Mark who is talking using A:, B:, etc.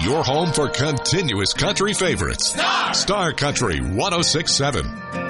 A: your home for continuous country favorites. Star Country 106.7.